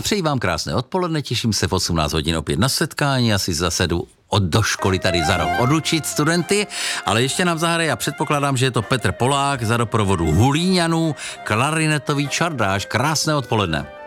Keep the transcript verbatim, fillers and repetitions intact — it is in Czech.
přeji vám krásné odpoledne, těším se v osmnáct hodin opět na setkání, asi zase jdu od do školy tady za rok odučit studenty, ale ještě nám zahraje, já předpokládám, že je to Petr Polák za doprovodu Hulíňanů, klarinetový čardáš. Krásné odpoledne.